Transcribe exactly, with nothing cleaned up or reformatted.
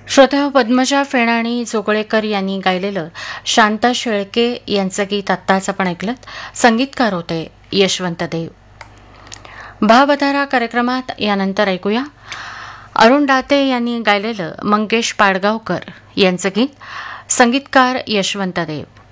श्रोत्या पद्मजा फेणाणी जोगळेकर यांनी गायलेलं शांता शेळके यांचं गीत आत्ताच आपण ऐकलं. संगीतकार होते यशवंत देव. भावधारा कार्यक्रमात यानंतर ऐकूया अरुण दाते यांनी गायलेलं मंगेश पाडगावकर यांचं गीत. संगीतकार यशवंत देव.